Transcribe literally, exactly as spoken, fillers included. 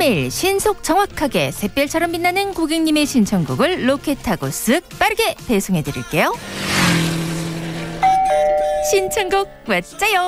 매일 신속 정확하게 샛별처럼 빛나는 고객님의 신청곡을 로켓 타고 쓱 빠르게 배송해드릴게요. 신청곡 왔자요.